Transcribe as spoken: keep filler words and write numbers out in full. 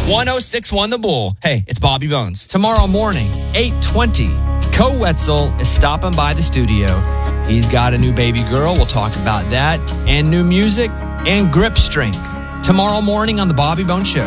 one oh six point one The Bull. Hey, it's Bobby Bones. Tomorrow morning, eight twenty, Co Wetzel is stopping by the studio. He's got a new baby girl. We'll talk about that. And new music and grip strength. Tomorrow morning on The Bobby Bones Show.